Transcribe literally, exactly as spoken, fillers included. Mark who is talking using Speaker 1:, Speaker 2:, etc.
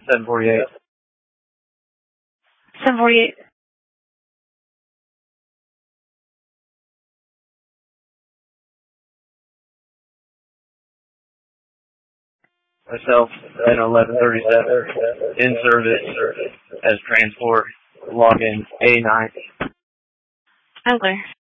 Speaker 1: seven forty-eight.
Speaker 2: seven forty-eight.
Speaker 1: Myself, and eleven thirty-seven, in service as transport, login A nine.
Speaker 2: I'm clear.